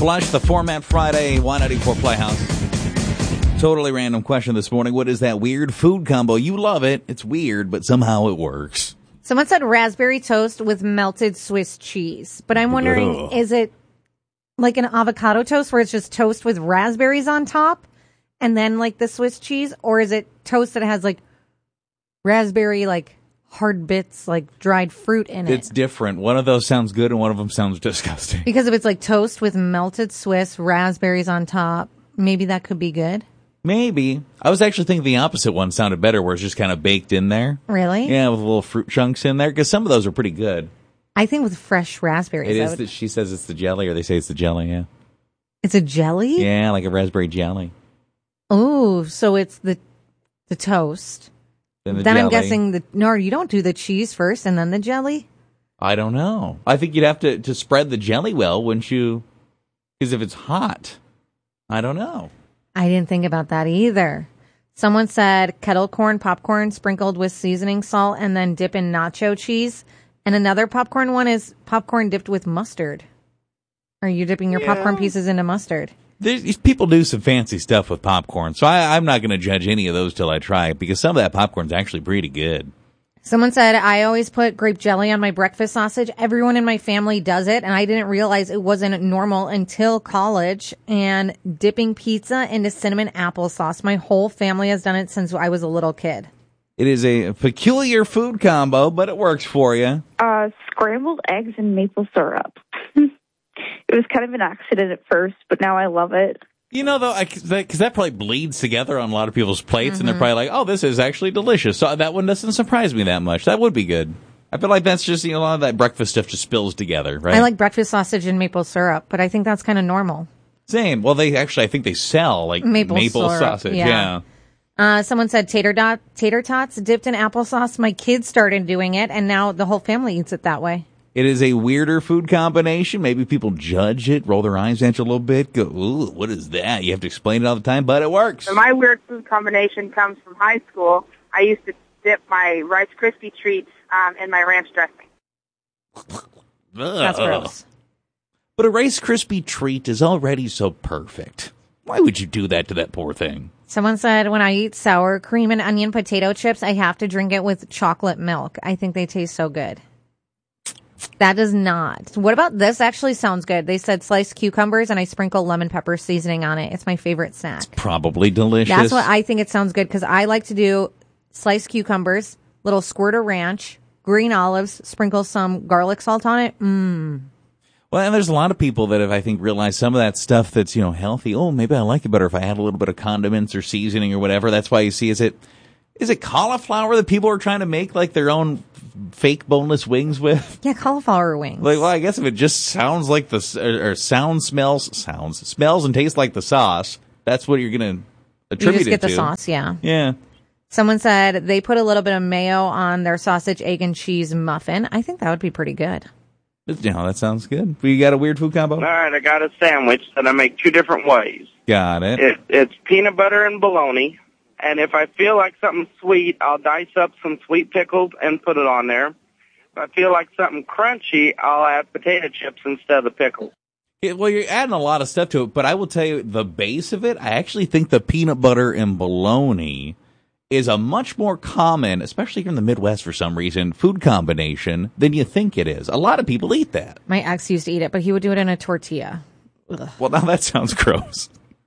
Flush the Format Friday, 194 Playhouse. Totally random question this morning. What is that weird food combo? You love it. It's weird, but somehow it works. Someone said raspberry toast with melted Swiss cheese. But I'm wondering, is it like an avocado toast where it's just toast with raspberries on top and then like the Swiss cheese? Or is it toast that has like raspberry, like hard bits, like dried fruit in it? It's different. One of those sounds good and one of them sounds disgusting. Because if it's like toast with melted Swiss, raspberries on top, maybe that could be good. Maybe. I was actually thinking the opposite one sounded better, where it's just kind of baked in there. Really? Yeah, with little fruit chunks in there, because some of those are pretty good. I think with fresh raspberries. She says it's the jelly, or they say it's the jelly, yeah. It's a jelly? Yeah, like a raspberry jelly. Oh, so it's the toast. Then I'm guessing no, you don't do the cheese first and then the jelly? I don't know. I think you'd have to spread the jelly well, wouldn't you? Because if it's hot, I don't know. I didn't think about that either. Someone said kettle corn popcorn sprinkled with seasoning salt and then dip in nacho cheese. And another popcorn one is popcorn dipped with mustard. Are you dipping your popcorn pieces into mustard? These people do some fancy stuff with popcorn, so I'm not going to judge any of those till I try it, because some of that popcorn's actually pretty good. Someone said, I always put grape jelly on my breakfast sausage. Everyone in my family does it, and I didn't realize it wasn't normal until college. And dipping pizza into cinnamon applesauce. My whole family has done it since I was a little kid. It is a peculiar food combo, but it works for you. Scrambled eggs and maple syrup. It was kind of an accident at first, but now I love it. You know, though, because that probably bleeds together on a lot of people's plates, and they're probably like, oh, this is actually delicious. So that one doesn't surprise me that much. That would be good. I feel like that's just, a lot of that breakfast stuff just spills together, right? I like breakfast sausage and maple syrup, but I think that's kind of normal. Same. Well, I think they sell, like, maple sausage. Yeah. Someone said tater tots dipped in applesauce. My kids started doing it, and now the whole family eats it that way. It is a weirder food combination. Maybe people judge it, roll their eyes at you a little bit, go, ooh, what is that? You have to explain it all the time, but it works. So my weird food combination comes from high school. I used to dip my Rice Krispie treats in my ranch dressing. That's gross. But a Rice Krispie treat is already so perfect. Why would you do that to that poor thing? Someone said, when I eat sour cream and onion potato chips, I have to drink it with chocolate milk. I think they taste so good. That does not. What about this? Actually sounds good. They said sliced cucumbers and I sprinkle lemon pepper seasoning on it. It's my favorite snack. It's probably delicious. That's what I think it sounds good, because I like to do sliced cucumbers, little squirt of ranch, green olives, sprinkle some garlic salt on it. Well, and there's a lot of people that have, I think, realized some of that stuff that's, healthy. Oh, maybe I like it better if I add a little bit of condiments or seasoning or whatever. That's why you see, is it cauliflower that people are trying to make like their own fake boneless wings with? Yeah, cauliflower wings. Like, well, I guess if it just sounds like smells and tastes like the sauce, that's what you're going to attribute it to. You just get the sauce, yeah. Yeah. Someone said they put a little bit of mayo on their sausage, egg, and cheese muffin. I think that would be pretty good. Yeah, that sounds good. You got a weird food combo? All right, I got a sandwich that I make two different ways. Got it. It's peanut butter and bologna. And if I feel like something sweet, I'll dice up some sweet pickles and put it on there. If I feel like something crunchy, I'll add potato chips instead of the pickles. Yeah, well, you're adding a lot of stuff to it, but I will tell you, the base of it, I actually think the peanut butter and bologna is a much more common, especially here in the Midwest for some reason, food combination than you think it is. A lot of people eat that. My ex used to eat it, but he would do it in a tortilla. Ugh. Well, now that sounds gross.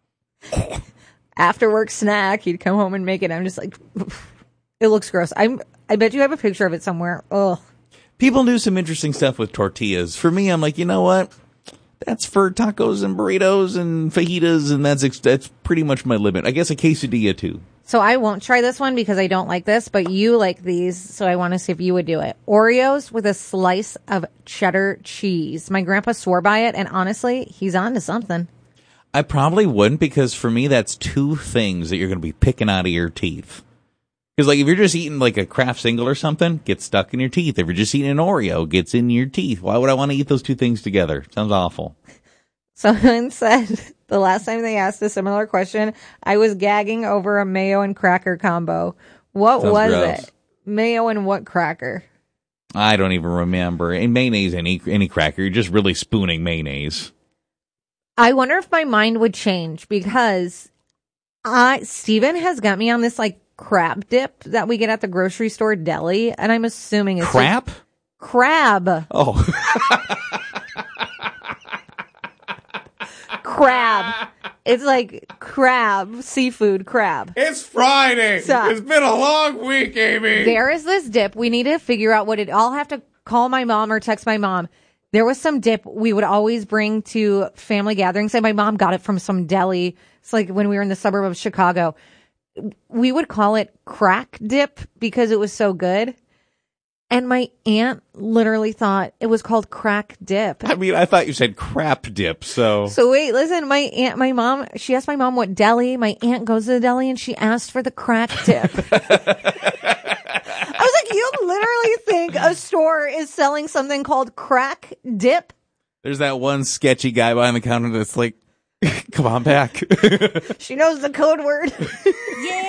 After work snack, he'd come home and make it. I'm just like, it looks gross. I bet you have a picture of it somewhere. Ugh. People do some interesting stuff with tortillas. For me, I'm like, you know what? That's for tacos and burritos and fajitas, and that's pretty much my limit. I guess a quesadilla too. So I won't try this one because I don't like this, but you like these, so I want to see if you would do it. Oreos with a slice of cheddar cheese. My grandpa swore by it, and honestly, he's on to something. I probably wouldn't, because for me, that's two things that you're going to be picking out of your teeth. Because, like, if you're just eating, like, a Kraft single or something, gets stuck in your teeth. If you're just eating an Oreo, gets in your teeth. Why would I want to eat those two things together? Sounds awful. Someone said the last time they asked a similar question, I was gagging over a mayo and cracker combo. What Sounds was gross. it? Mayo and what cracker? I don't even remember. And mayonnaise, any cracker. You're just really spooning mayonnaise. I wonder if my mind would change because Steven has got me on this like crab dip that we get at the grocery store deli, and I'm assuming it's Crap? Crab. Oh. Crab. It's like crab, seafood crab. It's Friday. So, it's been a long week, Amy. There is this dip. We need to figure out what it. I'll have to call my mom or text my mom. There was some dip we would always bring to family gatherings, and my mom got it from some deli. It's like when we were in the suburb of Chicago. We would call it crack dip because it was so good. And my aunt literally thought it was called crack dip. I mean, I thought you said crap dip, so. So wait, listen, my mom, she asked my mom what deli. My aunt goes to the deli and she asked for the crack dip. I was like, you literally think a store is selling something called crack dip? There's that one sketchy guy behind the counter that's like, come on back. She knows the code word. Yeah.